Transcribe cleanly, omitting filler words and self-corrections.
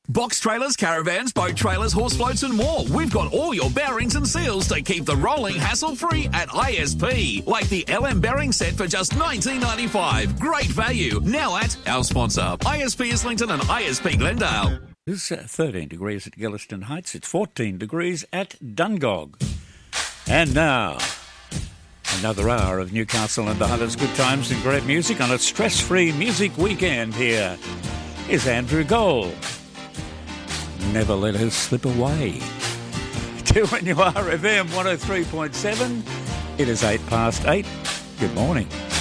Box trailers, caravans, boat trailers, horse floats and more. We've got all your bearings and seals to keep the rolling hassle-free at ISP. Like the LM bearing set for just $19.95. Great value. Now at our sponsor, ISP Islington and ISP Glendale. It's 13 degrees at Gilliston Heights. It's 14 degrees at Dungog. And now, another hour of Newcastle and the Hunters' good times and great music on a stress-free music weekend. Here is Andrew Gold. Never let her slip away. 2NUR FM 103.7. It is 8 past 8. Good morning.